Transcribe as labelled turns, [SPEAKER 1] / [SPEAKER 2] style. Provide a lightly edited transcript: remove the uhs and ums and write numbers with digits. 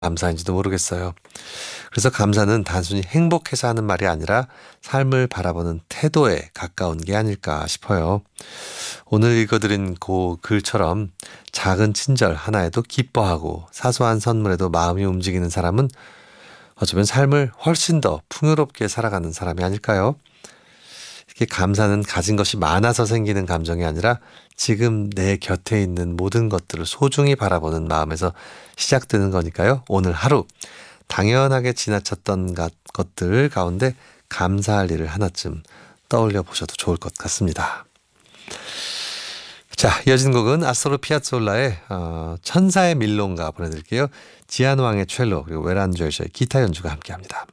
[SPEAKER 1] 감사한지도 모르겠어요. 그래서 감사는 단순히 행복해서 하는 말이 아니라 삶을 바라보는 태도에 가까운 게 아닐까 싶어요. 오늘 읽어드린 그 글처럼 작은 친절 하나에도 기뻐하고 사소한 선물에도 마음이 움직이는 사람은 어쩌면 삶을 훨씬 더 풍요롭게 살아가는 사람이 아닐까요? 이렇게 감사는 가진 것이 많아서 생기는 감정이 아니라 지금 내 곁에 있는 모든 것들을 소중히 바라보는 마음에서 시작되는 거니까요. 오늘 하루 당연하게 지나쳤던 것들 가운데 감사할 일을 하나쯤 떠올려 보셔도 좋을 것 같습니다. 자, 이어진 곡은 아스토로 피아zz올라의 천사의 밀론가 보내드릴게요. 지안왕의 첼로 그리고 웨란조이셔의 기타 연주가 함께합니다.